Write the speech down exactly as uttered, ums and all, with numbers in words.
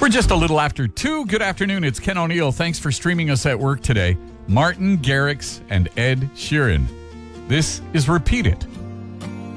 We're just a little after two. Good afternoon. It's Ken O'Neill. Thanks for streaming us at work today. Martin Garrix and Ed Sheeran. This is Repeat It.